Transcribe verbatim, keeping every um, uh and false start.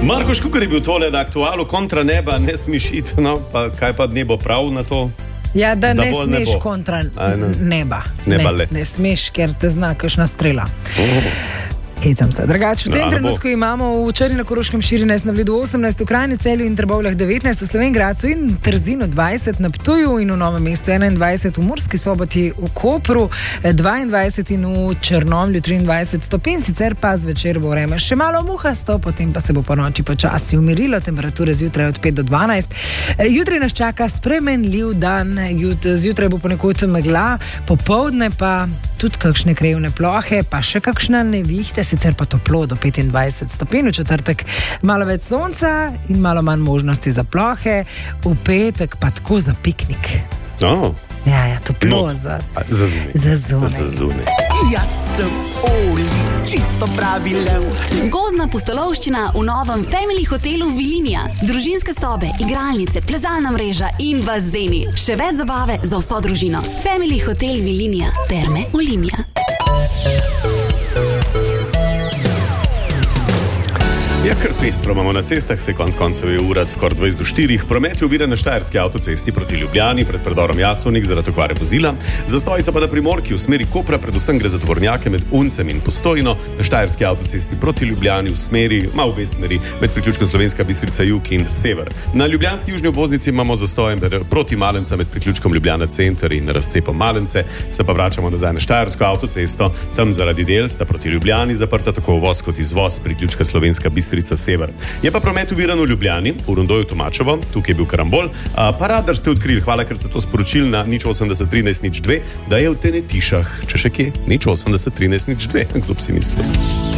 Marko Škukar je bil tole na Aktualu, kontra neba, ne smeš iti, no, pa kaj pa nebo prav na to? Ja, da, da ne smeš nebo. kontra Aj, ne. neba. Neba ne, ne smeš, ker te zna kakšna strela. Oh. Hecam se. Drugače, v tem no, trenutku bo. Imamo v Črni na Koroškem štirinajst, na Vidu osemnajst, v Krajni, Celju in Trbovljah devetnajst, v Slovenj Gradcu in Trzinu dvajset, na Ptuju in v Novem mestu enaindvajset, v Murski Soboti, v Kopru dvaindvajset in v Črnomlju triindvajset stopinj, sicer pa zvečer bo vreme še malo muhasto, potem pa se bo po noči počasi umirilo, temperature zjutraj od pet do dvanajst. Jutri nas čaka spremenljiv dan, Jut, zjutraj bo ponekod megla, popoldne pa tudi kakšne krevne plohe, pa še kakšna nevihta, sicer pa toplo do petindvajset stopinj, v četrtek malo več sonca in malo manj možnosti za plohe, v petek pa tako za piknik. Oh. Ja, ja, toplo no. za, za zunaj. Za zunaj. Za zunaj. Jaz sem Oli, čisto pravi lev. Gozdna pustolovščina v novem Family hotelu Vilinija. Družinske sobe, igralnice, plezalna mreža in bazeni. Še več zabave za vso družino. Family hotel Vilinija. Terme Olimia. Ja, kar pestro imamo na cestah, se konc koncev je ura skoraj dvajset do štirih. Promet je oviran na Štajerski avtocesti proti Ljubljani pred predorom Jasovnik zaradi okvare vozila. Zastoji se pa na primorki v smeri Kopra, predvsem gre za tovornjake med Uncem in Postojno, na Štajerski avtocesti proti Ljubljani v smeri, ma v obe smeri, med priključkom Slovenska Bistrica jug in sever. Na ljubljanski južni obvoznici imamo zastojem proti Malenca med priključkom Ljubljana center in razcepom Malence, se pa vračamo nazaj na Štajersko avtocesto, tam zaradi del sta proti Ljubljani zaprta tako uvoz kot izvoz priključka Slovenska Bistrica sever. Je pa promet uviran v Ljubljani, v Rondoju Tomačevo, tukaj je bil karambol, a, pa radar ste odkrili, hvala, ker ste to sporočili na nič osemdeset trinajst nič dve, da je v Tenetišah, če še kje, nič osemdeset trinajst nič dve, kdo bi si mislil.